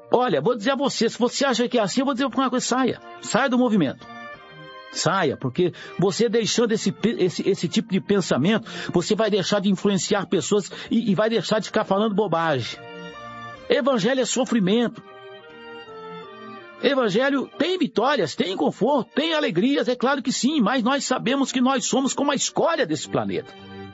Olha, vou dizer a você, se você acha que é assim, eu vou dizer uma coisa, saia. Saia do movimento. Saia, porque você deixando esse tipo de pensamento, você vai deixar de influenciar pessoas e vai deixar de ficar falando bobagem. Evangelho é sofrimento. Evangelho tem vitórias, tem conforto, tem alegrias, é claro que sim, mas nós sabemos que nós somos como a escória desse planeta.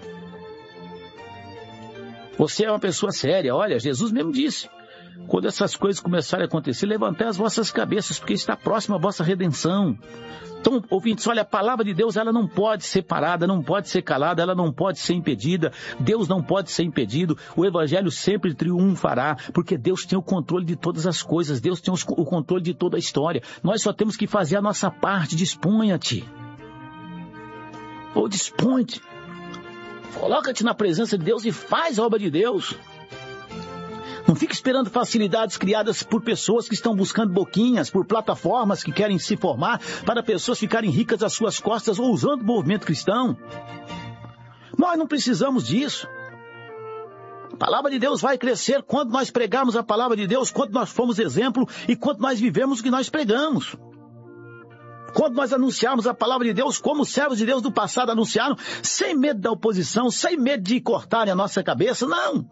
Você é uma pessoa séria, olha, Jesus mesmo disse, quando essas coisas começarem a acontecer, levantai as vossas cabeças, porque está próxima a vossa redenção. Então, ouvintes, olha, a palavra de Deus, ela não pode ser parada, não pode ser calada, ela não pode ser impedida. Deus não pode ser impedido. O Evangelho sempre triunfará, porque Deus tem o controle de todas as coisas. Deus tem o controle de toda a história. Nós só temos que fazer a nossa parte. Disponha-te. Ou dispõe-te. Coloca-te na presença de Deus e faz a obra de Deus. Não fique esperando facilidades criadas por pessoas que estão buscando boquinhas, por plataformas que querem se formar, para pessoas ficarem ricas às suas costas ou usando o movimento cristão. Nós não precisamos disso. A palavra de Deus vai crescer quando nós pregarmos a palavra de Deus, quando nós formos exemplo e quando nós vivemos o que nós pregamos. Quando nós anunciarmos a palavra de Deus, como os servos de Deus do passado anunciaram, sem medo da oposição, sem medo de cortarem a nossa cabeça, não.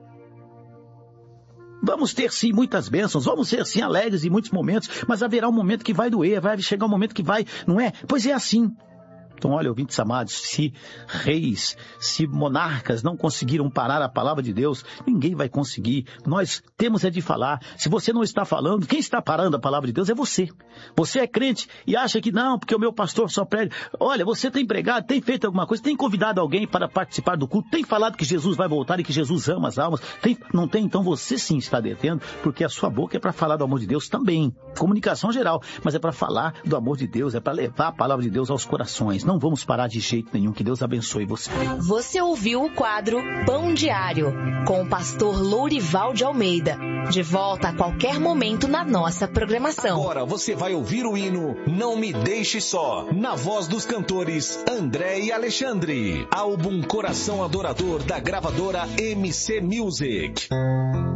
Vamos ter sim muitas bênçãos, vamos ser sim alegres em muitos momentos, mas haverá um momento que vai doer, vai chegar um momento que vai, não é? Pois é assim. Então, olha, ouvintes amados, se reis, se monarcas não conseguiram parar a palavra de Deus, ninguém vai conseguir. Nós temos é de falar. Se você não está falando, quem está parando a palavra de Deus é você. Você é crente e acha que não, porque o meu pastor só prega. Olha, você tem pregado, tem feito alguma coisa, tem convidado alguém para participar do culto, tem falado que Jesus vai voltar e que Jesus ama as almas. Não tem? Então você sim está detendo, porque a sua boca é para falar do amor de Deus também. Comunicação geral, mas é para falar do amor de Deus, é para levar a palavra de Deus aos corações. Não vamos parar de jeito nenhum. Que Deus abençoe você. Você ouviu o quadro Pão Diário, com o pastor Lourival de Almeida. De volta a qualquer momento na nossa programação. Agora você vai ouvir o hino Não Me Deixe Só, na voz dos cantores André e Alexandre. Álbum Coração Adorador da gravadora MC Music.